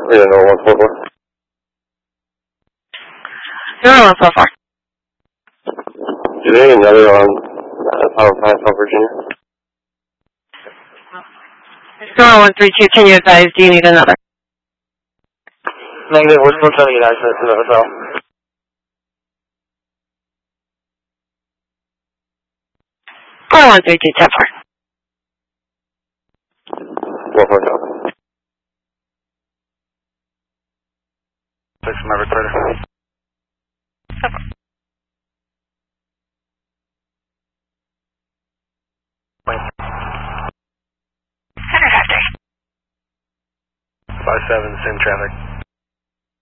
Yeah, no, 144. 0144. Do they need another on Power 5 South Virginia? 0132, can you advise, do you need another? Negative, we're still trying to get access to the hotel. 0132, 10-4. 147. 6 Maverick Predator. 57, same traffic.